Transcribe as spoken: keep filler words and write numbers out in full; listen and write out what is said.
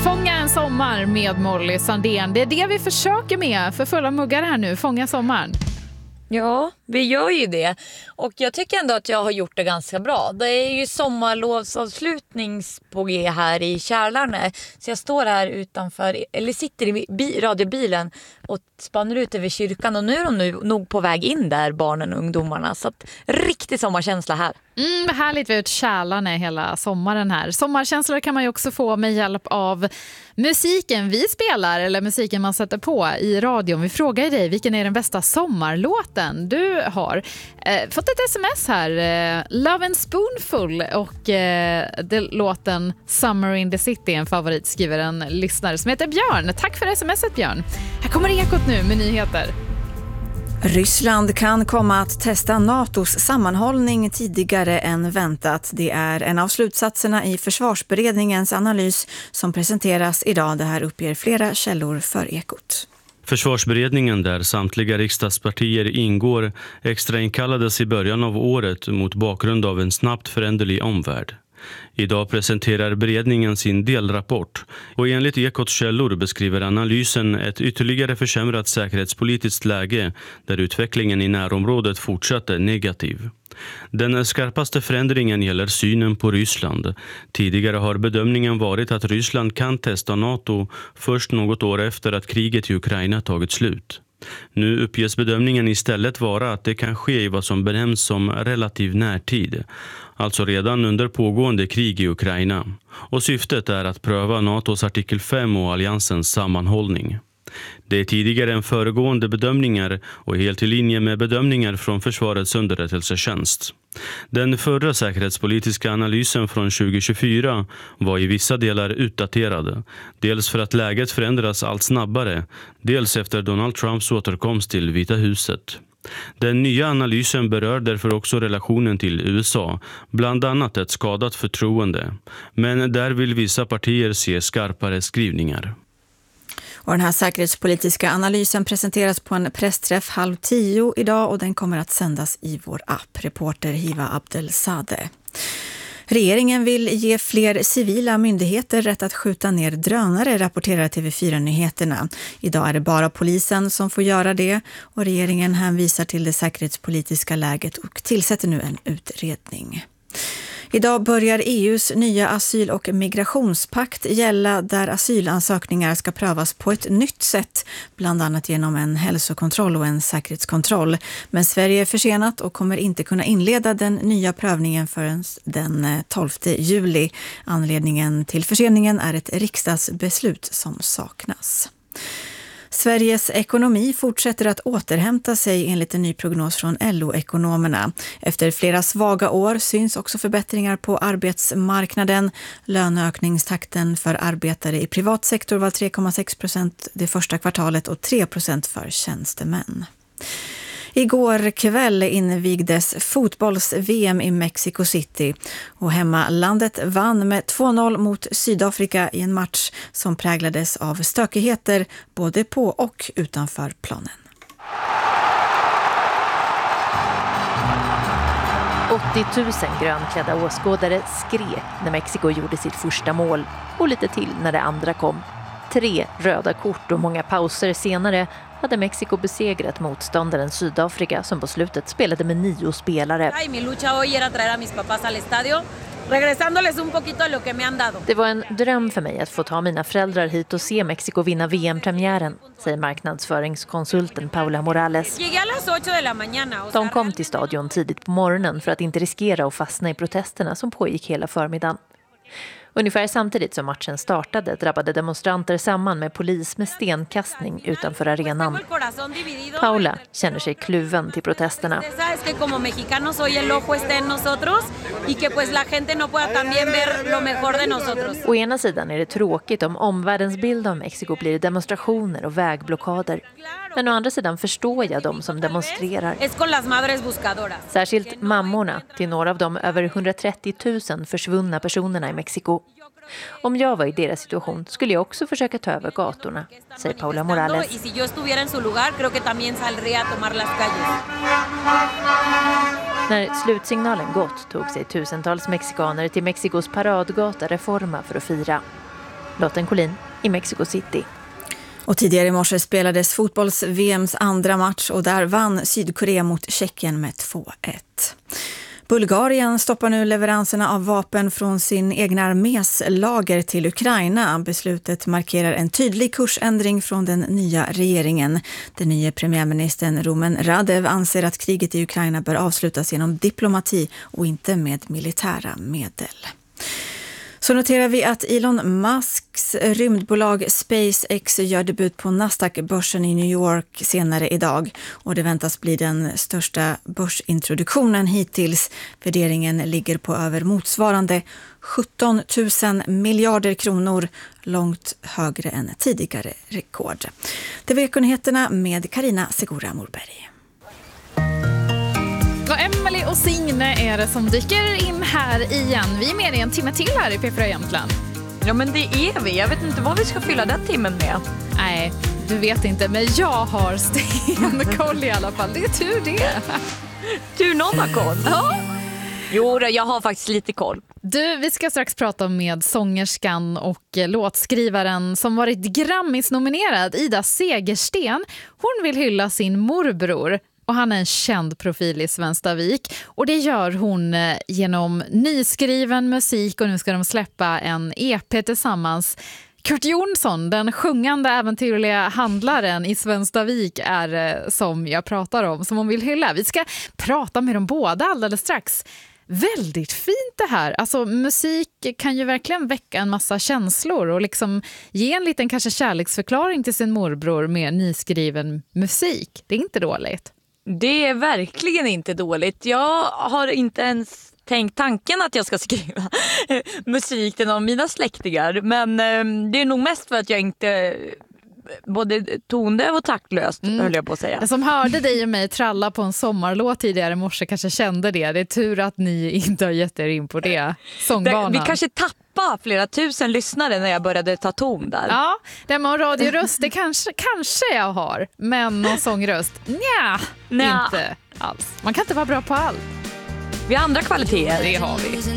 Fånga en sommar med Molly Sandén. Det är det vi försöker med för fulla muggar här nu. Fånga sommaren. Ja, vi gör ju det. Och jag tycker ändå att jag har gjort det ganska bra. Det är ju sommarlovsavslutning på G här i Kärlarne. Så jag står här utanför, eller sitter i bi- radiobilen och spannar ut över kyrkan. Och nu är de nu nog på väg in där, barnen och ungdomarna. Så att, riktig sommarkänsla här. Mm, vad härligt, vi har ut Kärlarne hela sommaren här. Sommarkänslor kan man ju också få med hjälp av musiken vi spelar eller musiken man sätter på i radion. Vi frågar dig, vilken är den bästa sommarlåten du har? Eh, fått ett sms här, eh, Love and Spoonful, och eh, det, låten Summer in the City, en favorit, skriver en lyssnare som heter Björn. Tack för smset, Björn. Här kommer Ekot nu med nyheter. Ryssland kan komma att testa NATOs sammanhållning tidigare än väntat. Det är en av slutsatserna i försvarsberedningens analys som presenteras idag. Det här uppger flera källor för Ekot. Försvarsberedningen, där samtliga riksdagspartier ingår, extrainkallades i början av året mot bakgrund av en snabbt föränderlig omvärld. Idag presenterar beredningen sin delrapport och enligt Ekots källor beskriver analysen ett ytterligare försämrat säkerhetspolitiskt läge där utvecklingen i närområdet fortsatte negativ. Den skarpaste förändringen gäller synen på Ryssland. Tidigare har bedömningen varit att Ryssland kan testa NATO först något år efter att kriget i Ukraina tagit slut. Nu uppges bedömningen istället vara att det kan ske i vad som benämns som relativ närtid, alltså redan under pågående krig i Ukraina. Och syftet är att pröva NATOs artikel fem och alliansens sammanhållning. Det är tidigare än föregående bedömningar och helt i linje med bedömningar från Försvarets underrättelsetjänst. Den förra säkerhetspolitiska analysen från tjugo tjugofyra var i vissa delar utdaterad. Dels för att läget förändras allt snabbare, dels efter Donald Trumps återkomst till Vita huset. Den nya analysen berör därför också relationen till U S A, bland annat ett skadat förtroende. Men där vill vissa partier se skarpare skrivningar. Och den här säkerhetspolitiska analysen presenteras på en pressträff halv tio idag och den kommer att sändas i vår app. Reporter Hiva Abdelsadeh. Regeringen vill ge fler civila myndigheter rätt att skjuta ner drönare, rapporterar T V fyra-nyheterna. Idag är det bara polisen som får göra det och regeringen hänvisar till det säkerhetspolitiska läget och tillsätter nu en utredning. Idag börjar E U:s nya asyl- och migrationspakt gälla där asylansökningar ska prövas på ett nytt sätt, bland annat genom en hälsokontroll och en säkerhetskontroll. Men Sverige är försenat och kommer inte kunna inleda den nya prövningen förrän den tolfte juli. Anledningen till förseningen är ett riksdagsbeslut som saknas. Sveriges ekonomi fortsätter att återhämta sig enligt en ny prognos från L O-ekonomerna. Efter flera svaga år syns också förbättringar på arbetsmarknaden. Löneökningstakten för arbetare i privat sektor var tre komma sex procent det första kvartalet och tre procent för tjänstemän. Igår kväll invigdes fotbolls-V M i Mexico City och hemmalandet vann med två noll mot Sydafrika i en match som präglades av stökigheter både på och utanför planen. åttio tusen grönklädda åskådare skrek när Mexiko gjorde sitt första mål och lite till när det andra kom. Tre röda kort och många pauser senare hade Mexiko besegrat motståndaren Sydafrika som på slutet spelade med nio spelare. Det var en dröm för mig att få ta mina föräldrar hit och se Mexiko vinna V M-premiären, säger marknadsföringskonsulten Paula Morales. De kom till stadion tidigt på morgonen för att inte riskera att fastna i protesterna som pågick hela förmiddagen. Ungefär samtidigt som matchen startade drabbade demonstranter samman med polis med stenkastning utanför arenan. Paula känner sig kluven till protesterna. Å ena sidan är det tråkigt om omvärldens bild av Mexiko blir demonstrationer och vägblockader. Men å andra sidan förstår jag dem som demonstrerar. Särskilt mammorna till några av de över hundratrettio tusen försvunna personerna i Mexiko. Om jag var i deras situation skulle jag också försöka ta över gatorna, säger Paula Morales. När slutsignalen gått tog sig tusentals mexikaner till Mexikos paradgata Reforma för att fira. Lotten Collin i Mexico City. Och tidigare i morse spelades fotbolls-V M:s andra match och där vann Sydkorea mot Tjeckien med två ett. Bulgarien stoppar nu leveranserna av vapen från sin egna armés lager till Ukraina. Beslutet markerar en tydlig kursändring från den nya regeringen. Den nya premiärministern Rumen Radev anser att kriget i Ukraina bör avslutas genom diplomati och inte med militära medel. Så noterar vi att Elon Musks rymdbolag SpaceX gör debut på Nasdaq-börsen i New York senare idag. Och det väntas bli den största börsintroduktionen hittills. Värderingen ligger på över motsvarande sjutton tusen miljarder kronor, långt högre än tidigare rekord. Det var Ekonyheterna med Karina Segura Morberg. Och Emily och Signe är det som dyker in här igen. Vi är med i en timme till här i P fyra Jämtland. Ja, men det är vi. Jag vet inte vad vi ska fylla den timmen med. Nej, du vet inte, men jag har stenkoll i alla fall. Det är tur det. Tur någon har koll. Ja. Jo, jag har faktiskt lite koll. Du, vi ska strax prata med sångerskan och låtskrivaren som varit Grammis-nominerad, Ida Segersten. Hon vill hylla sin morbror. Och han är en känd profil i Svenstavik. Och det gör hon genom nyskriven musik. Och nu ska de släppa en E P tillsammans. Kurt Jonsson, den sjungande äventyrliga handlaren i Svenstavik, är som jag pratar om, som hon vill hylla. Vi ska prata med dem båda alldeles strax. Väldigt fint det här. Alltså musik kan ju verkligen väcka en massa känslor och liksom ge en liten kanske kärleksförklaring till sin morbror med nyskriven musik. Det är inte dåligt. Det är verkligen inte dåligt. Jag har inte ens tänkt tanken att jag ska skriva musik till någon av mina släktingar. Men eh, det är nog mest för att jag inte både tondöv och taktlöst, mm. höll jag på att säga. Den som hörde dig och mig tralla på en sommarlåt tidigare i morse kanske kände det. Det är tur att ni inte har gett er in på det. Sångbanan. Det, vi kanske tappade flera tusen lyssnare när jag började ta ton där. Ja, det med radioröst, det kanske, kanske jag har. Men någon sångröst, nja, Nja. inte alls. Man kan inte vara bra på allt. Vi har andra kvaliteter. Det har vi.